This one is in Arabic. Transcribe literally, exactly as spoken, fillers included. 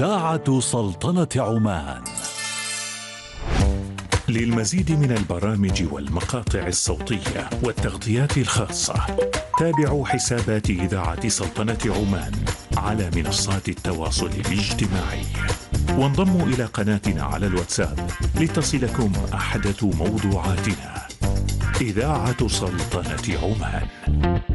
إذاعة سلطنة عمان. للمزيد من البرامج والمقاطع الصوتية والتغطيات الخاصة تابعوا حسابات إذاعة سلطنة عمان على منصات التواصل الاجتماعي، وانضموا إلى قناتنا على الواتساب لتصلكم أحدث موضوعاتنا. إذاعة سلطنة عمان.